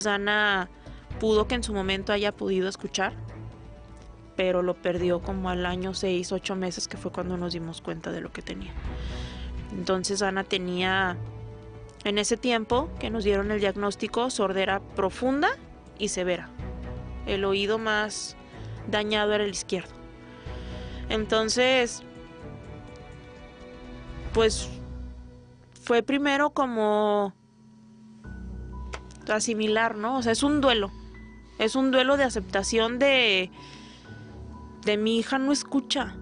Dana pudo que en su momento haya podido escuchar, pero lo perdió como al año 6, 8 meses, que fue cuando nos dimos cuenta de lo que tenía. Entonces Ana tenía, en ese tiempo que nos dieron el diagnóstico, sordera profunda y severa. El oído más dañado era el izquierdo. Entonces, pues fue primero como asimilar, ¿no? O sea, es un duelo de aceptación de mi hija no escucha.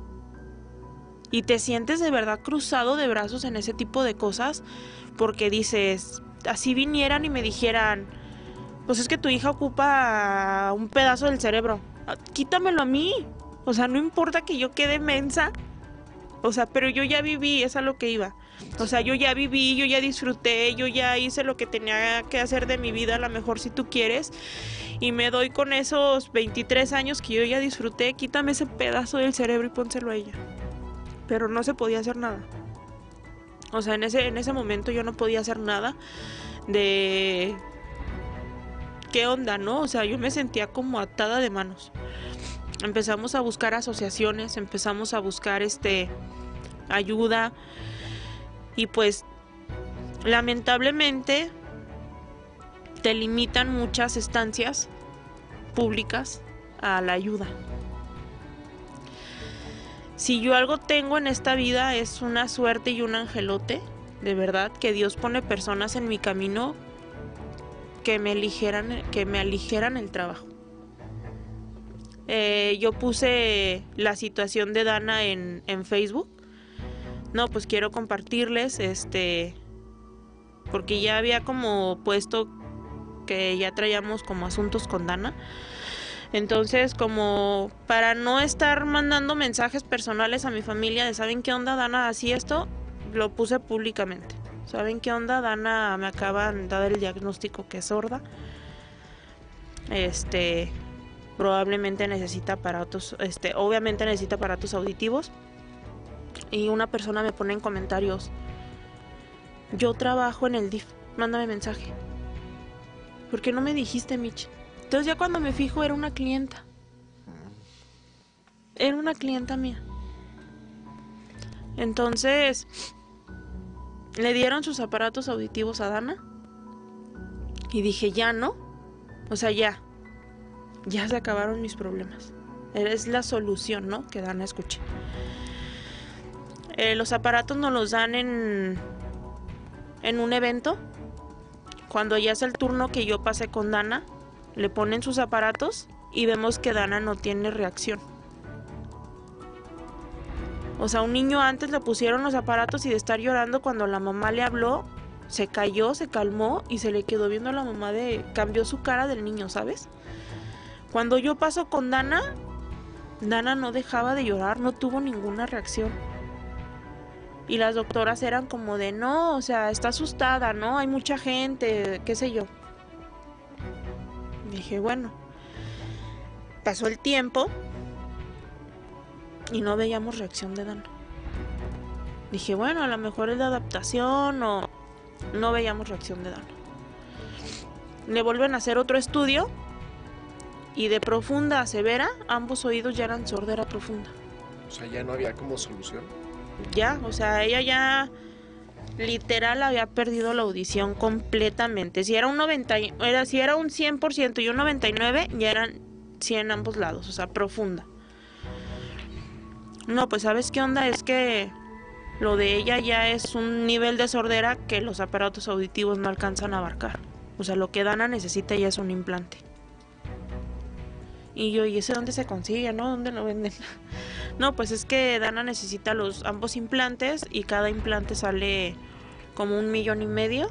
Y te sientes de verdad cruzado de brazos en ese tipo de cosas, porque dices, así vinieran y me dijeran, pues es que tu hija ocupa un pedazo del cerebro, quítamelo a mí. O sea, no importa que yo quede mensa, o sea, pero yo ya viví, es a lo que iba. O sea, yo ya viví, yo ya disfruté, yo ya hice lo que tenía que hacer de mi vida, a lo mejor si tú quieres, y me doy con esos 23 años que yo ya disfruté, quítame ese pedazo del cerebro y pónselo a ella. Pero no se podía hacer nada. O sea, en ese momento yo no podía hacer nada de qué onda, ¿no? O sea, yo me sentía como atada de manos. Empezamos a buscar asociaciones, empezamos a buscar ayuda, y pues lamentablemente te limitan muchas estancias públicas a la ayuda. Si yo algo tengo en esta vida es una suerte y un angelote, de verdad, que Dios pone personas en mi camino que me aligeran el trabajo. Yo puse la situación de Dana en Facebook. No, pues quiero compartirles, porque ya había como puesto que ya traíamos como asuntos con Dana. Entonces, como para no estar mandando mensajes personales a mi familia de ¿saben qué onda, Dana? Así esto, lo puse públicamente. ¿Saben qué onda? Dana me acaban de dar el diagnóstico que es sorda. Probablemente necesita aparatos, obviamente necesita aparatos auditivos. Y una persona me pone en comentarios, yo trabajo en el DIF, mándame mensaje. ¿Por qué no me dijiste, Mitch? Entonces ya cuando me fijo era una clienta. Era una clienta mía. Entonces le dieron sus aparatos auditivos a Dana. Y dije, ya no. O sea, ya se acabaron mis problemas. Es la solución, ¿no? Que Dana escuche. Los aparatos nos los dan en un evento. Cuando ya es el turno que yo pasé con Dana, le ponen sus aparatos y vemos que Dana no tiene reacción. O sea, un niño antes le pusieron los aparatos y de estar llorando cuando la mamá le habló, se cayó, se calmó y se le quedó viendo a la mamá cambió su cara del niño, ¿sabes? Cuando yo paso con Dana, Dana no dejaba de llorar, no tuvo ninguna reacción. Y las doctoras eran como de, no, o sea, está asustada, ¿no? Hay mucha gente, qué sé yo. Dije, bueno, pasó el tiempo y no veíamos reacción de Dana. Dije, bueno, a lo mejor es de adaptación o no veíamos reacción de Dana. Le vuelven a hacer otro estudio y de profunda a severa, ambos oídos ya eran sordera profunda. O sea, ya no había como solución. Ya, o sea, ella ya literal había perdido la audición completamente. Si era un 100% y un 99%, ya eran 100 ambos lados, o sea, profunda. No, pues ¿sabes qué onda? Es que lo de ella ya es un nivel de sordera que los aparatos auditivos no alcanzan a abarcar. O sea, lo que Dana necesita ya es un implante. Y yo, ¿y ese dónde se consigue, no? ¿Dónde lo venden? No, pues es que Dana necesita ambos implantes y cada implante sale como 1,5 millones.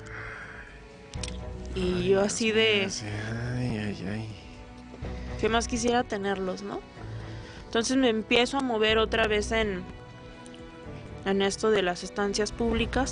Y yo así de... ¿Qué más quisiera tenerlos, no? Entonces me empiezo a mover otra vez en esto de las estancias públicas.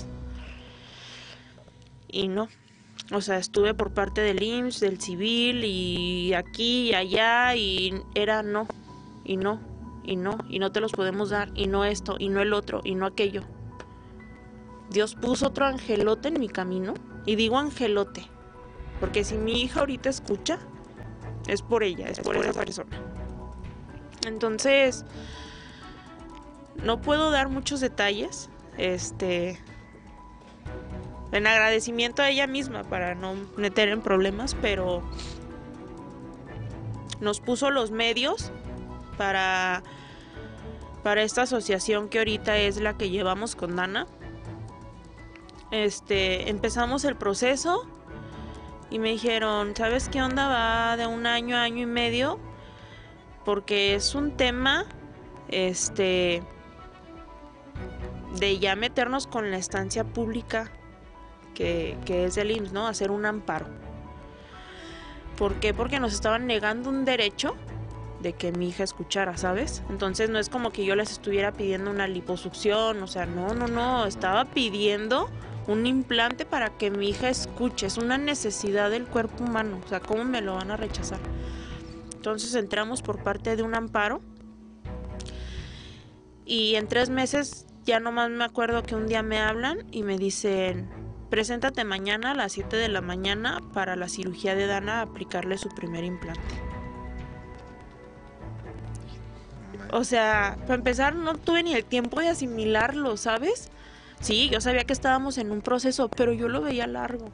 Y no. O sea, estuve por parte del IMSS, del civil, y aquí y allá, y era no, y no, y no, y no te los podemos dar, y no esto, y no el otro, y no aquello. Dios puso otro angelote en mi camino, y digo angelote, Porque si mi hija ahorita escucha, es por ella, es por esa persona. Entonces, no puedo dar muchos detalles, en agradecimiento a ella misma para no meter en problemas, pero nos puso los medios para esta asociación que ahorita es la que llevamos con Dana. Empezamos el proceso y me dijeron, ¿sabes qué onda? Va de 1 año a 1 año y medio, porque es un tema, de ya meternos con la estancia pública que es el IMSS, ¿no? Hacer un amparo. ¿Por qué? Porque nos estaban negando un derecho de que mi hija escuchara, ¿sabes? Entonces no es como que yo les estuviera pidiendo una liposucción, o sea, no, estaba pidiendo un implante para que mi hija escuche, es una necesidad del cuerpo humano, o sea, ¿cómo me lo van a rechazar? Entonces entramos por parte de un amparo y en 3 meses ya nomás me acuerdo que un día me hablan y me dicen, preséntate mañana a las 7 de la mañana para la cirugía de Dana, aplicarle su primer implante. O sea, para empezar no tuve ni el tiempo de asimilarlo, ¿sabes? Sí, yo sabía que estábamos en un proceso, pero yo lo veía largo.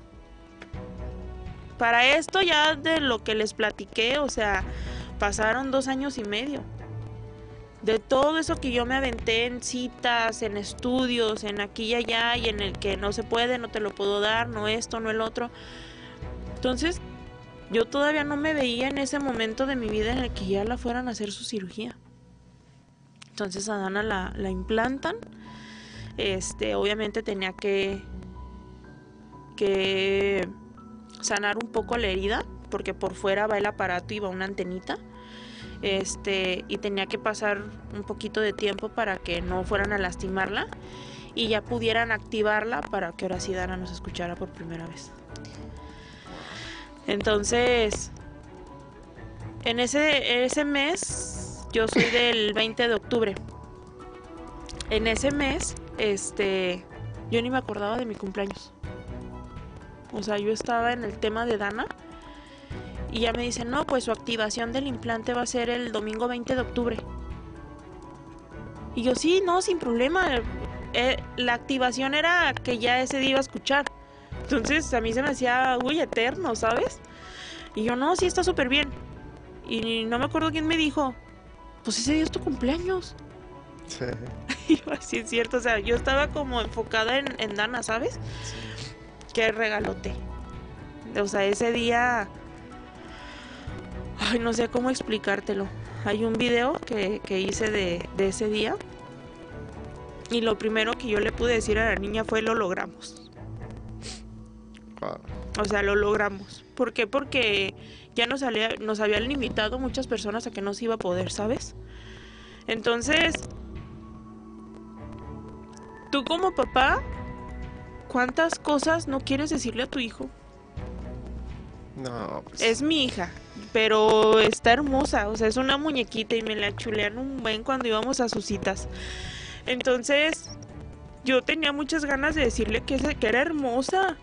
Para esto ya de lo que les platiqué, o sea, pasaron 2 años y medio. De todo eso que yo me aventé en citas, en estudios, en aquí y allá, y en el que no se puede, no te lo puedo dar, no esto, no el otro. Entonces, yo todavía no me veía en ese momento de mi vida en el que ya la fueran a hacer su cirugía. Entonces a Dana la implantan. Obviamente tenía que sanar un poco la herida, porque por fuera va el aparato y va una antenita. Y tenía que pasar un poquito de tiempo para que no fueran a lastimarla y ya pudieran activarla para que ahora sí Dana nos escuchara por primera vez. Entonces, en ese mes, yo soy del 20 de octubre. En ese mes, yo ni me acordaba de mi cumpleaños. O sea, yo estaba en el tema de Dana. Y ya me dicen, no, pues su activación del implante va a ser el domingo 20 de octubre. Y yo, sí, no, sin problema. La activación era que ya ese día iba a escuchar. Entonces a mí se me hacía, uy, eterno, ¿sabes? Y yo, no, sí, está súper bien. Y no me acuerdo quién me dijo, pues ese día es tu cumpleaños. Sí. Y yo, así es cierto, o sea, yo estaba como enfocada en Dana, ¿sabes? Sí. Qué regalote. O sea, ese día... Ay, no sé cómo explicártelo. Hay un video que hice de ese día. Y lo primero que yo le pude decir a la niña fue, lo logramos. Wow. O sea, lo logramos. ¿Por qué? Porque ya nos habían limitado muchas personas a que no se iba a poder, ¿sabes? Entonces, tú como papá, ¿cuántas cosas no quieres decirle a tu hijo? No, pues... Es mi hija, pero está hermosa, o sea, es una muñequita y me la chulean un buen cuando íbamos a sus citas. Entonces, yo tenía muchas ganas de decirle que era hermosa,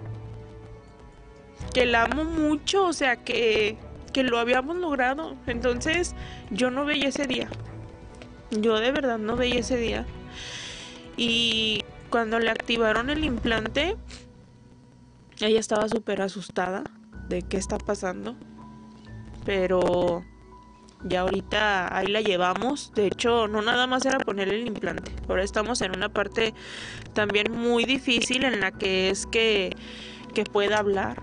que la amo mucho, o sea, que lo habíamos logrado. Entonces, yo no veía ese día. Yo de verdad no veía ese día. Y cuando le activaron el implante, ella estaba súper asustada de qué está pasando. Pero ya ahorita ahí la llevamos. De hecho, no nada más era ponerle el implante. Ahora estamos en una parte también muy difícil en la que es que pueda hablar.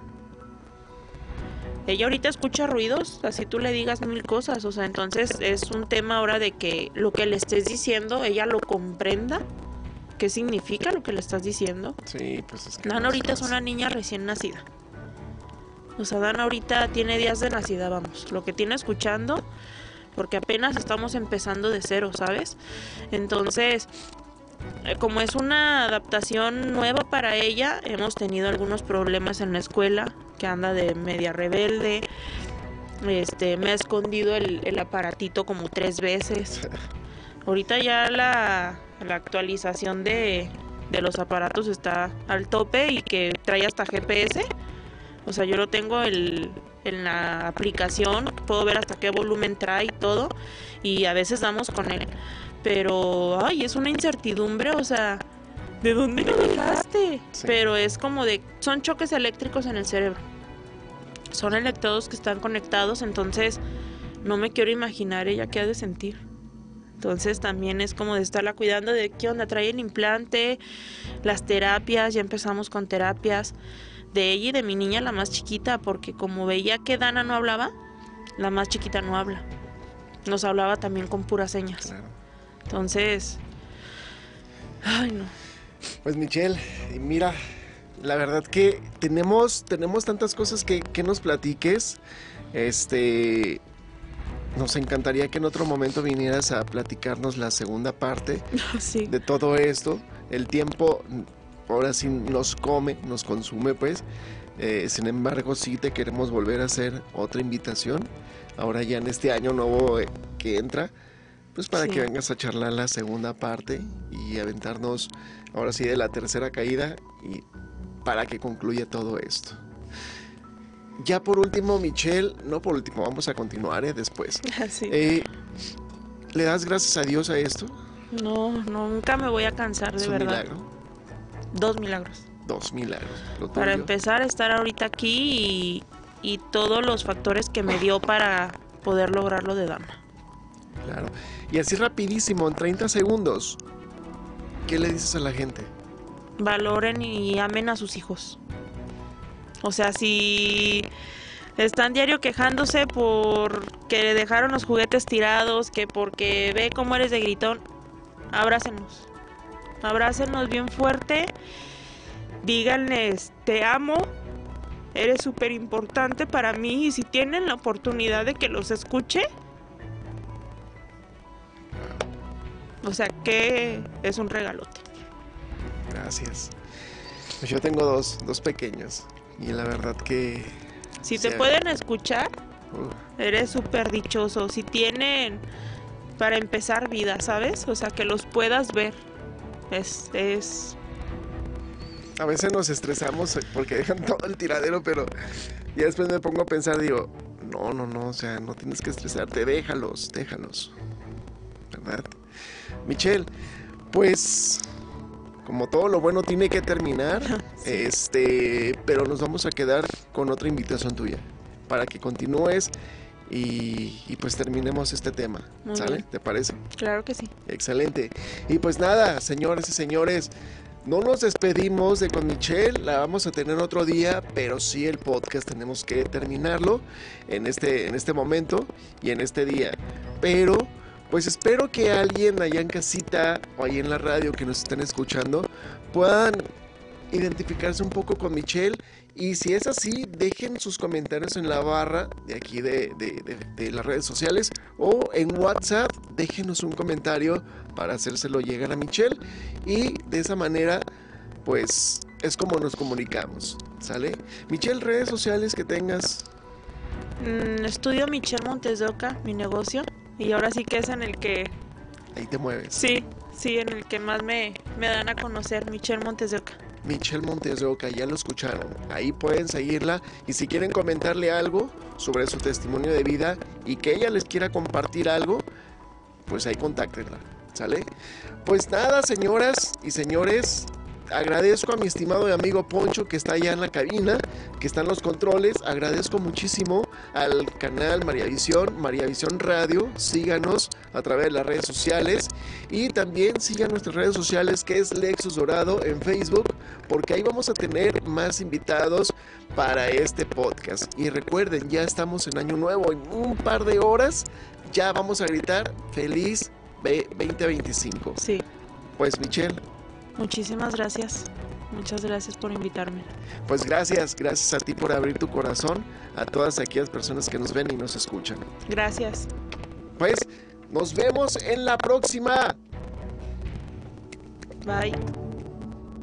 Ella ahorita escucha ruidos, así tú le digas 1000 cosas. O sea, entonces es un tema ahora de que lo que le estés diciendo, ella lo comprenda. ¿Qué significa lo que le estás diciendo? Sí, pues es que... Dana ahorita es una niña recién nacida. O sea, Dana ahorita tiene días de nacida, vamos. Lo que tiene escuchando, porque apenas estamos empezando de cero, ¿sabes? Entonces, como es una adaptación nueva para ella, hemos tenido algunos problemas en la escuela, que anda de media rebelde. Me ha escondido el aparatito como 3 veces. Ahorita ya la actualización de los aparatos está al tope y que trae hasta GPS. O sea, yo lo tengo en la aplicación, puedo ver hasta qué volumen trae y todo, y a veces damos con él. Pero, ay, es una incertidumbre, o sea, ¿de dónde me dejaste? Sí. Pero es como son choques eléctricos en el cerebro. Son electrodos que están conectados, entonces no me quiero imaginar ella qué ha de sentir. Entonces también es como de estarla cuidando de qué onda, trae el implante, las terapias, ya empezamos con terapias de ella y de mi niña, la más chiquita, porque como veía que Dana no hablaba, la más chiquita no habla. Nos hablaba también con puras señas. Claro. Entonces, ay no. Pues Michelle, mira, la verdad que tenemos tantas cosas que nos platiques. Nos encantaría que en otro momento vinieras a platicarnos la segunda parte Sí. de todo esto. El tiempo ahora sí nos come, nos consume, pues. Sin embargo, sí te queremos volver a hacer otra invitación. Ahora ya en este año nuevo que entra, pues para Sí. que vengas a charlar la segunda parte y aventarnos ahora sí de la tercera caída y para que concluya todo esto. Ya por último, Michelle, no por último, vamos a continuar después. Sí. ¿Le das gracias a Dios a esto? No, nunca me voy a cansar, de Es un verdad. milagro. 2 milagros. 2 milagros. Lo Para tuyo. empezar, estar ahorita aquí y todos los factores que me dio para poder lograr lo de Dana. Claro. Y así rapidísimo, en 30 segundos, ¿qué le dices a la gente? Valoren y amen a sus hijos. O sea, si están diario quejándose porque le dejaron los juguetes tirados, que porque ve cómo eres de gritón, abrácenos. Abrácenos bien fuerte. Díganles, te amo, eres súper importante para mí. Y si tienen la oportunidad de que los escuche, o sea, que es un regalote. Gracias. Pues yo tengo dos pequeños. Y la verdad que... Si o te sea, pueden escuchar, uh, eres súper dichoso. Si tienen, para empezar, vida, ¿sabes? O sea, que los puedas ver. Es a veces nos estresamos porque dejan todo el tiradero, pero ya después me pongo a pensar, digo, no, o sea, no tienes que estresarte, déjalos, ¿verdad? Michelle, pues, como todo lo bueno tiene que terminar, pero nos vamos a quedar con otra invitación tuya, para que continúes y pues terminemos este tema, Muy ¿sale? bien. ¿Te parece? claro que sí. Excelente. Y pues nada, señores y señores, no nos despedimos de con Michelle, la vamos a tener otro día, pero sí el podcast tenemos que terminarlo en este momento y en este día. Pero pues espero que alguien allá en casita o ahí en la radio que nos estén escuchando puedan identificarse un poco con Michelle. Y si es así, dejen sus comentarios en la barra de aquí de las redes sociales o en WhatsApp, déjenos un comentario para hacérselo llegar a Michelle y de esa manera, pues, es como nos comunicamos, ¿sale? Michelle, redes sociales que tengas. Estudio Michelle Montes de Oca, mi negocio, y ahora sí que es en el que, Ahí te mueves. sí, en el que más me dan a conocer, Michelle Montes de Oca. Michelle Montes de Oca, ya lo escucharon. Ahí pueden seguirla y si quieren comentarle algo sobre su testimonio de vida y que ella les quiera compartir algo, pues ahí contáctenla, ¿sale? Pues nada, señoras y señores, agradezco a mi estimado amigo Poncho que está allá en la cabina, que está en los controles. Agradezco muchísimo al canal María Visión Radio. Síganos a través de las redes sociales y también sigan nuestras redes sociales, que es Lexus Dorado en Facebook, porque ahí vamos a tener más invitados para este podcast. Y recuerden, ya estamos en año nuevo, en un par de horas ya vamos a gritar feliz 2025. Sí, Pues Michelle, muchísimas gracias. Muchas gracias por invitarme. pues gracias a ti por abrir tu corazón a todas aquellas personas que nos ven y nos escuchan. Gracias. Pues nos vemos en la próxima. Bye.